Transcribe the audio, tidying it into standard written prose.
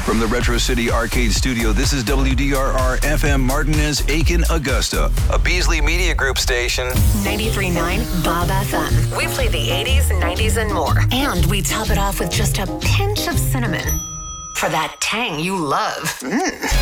From the Retro City Arcade Studio, this is WDRR FM Martinez, Aiken, Augusta, a Beasley Media Group station. 93.9 Bob FM. We play the 80s, 90s, and more. And we top it off with just a pinch of cinnamon for that tang you love.